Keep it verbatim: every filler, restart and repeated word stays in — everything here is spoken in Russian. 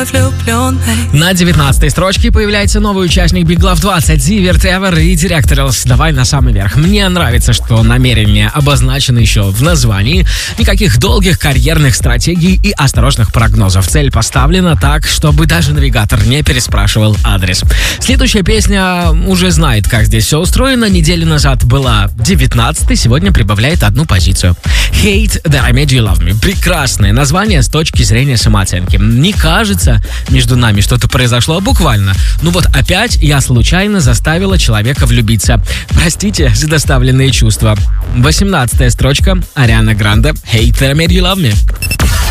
такой влюбленной. На девятнадцатой строчке появляется новый участник Big Love двадцать, Зиверт Эвер и Directorals. Давай на самый верх. Мне нравится, что намерения обозначены еще в названии. Никаких долгих карьерных стратегий и осторожных прогнозов. Цель поставлена так, чтобы даже навигатор не переспрашивал адрес. Следующая песня уже знает, как здесь все устроено. Неделю назад была девятнадцатой, сегодня прибавляет одну позицию. Hate That I Made You Love Me. Прекрасное название с точки зрения самооценки. Не кажется, между нами что-то произошло, буквально. Ну вот опять я случайно заставила человека влюбиться. Простите за доставленные чувства. восемнадцатая строчка. Ариана Гранде. Hate That I Made You Love Me.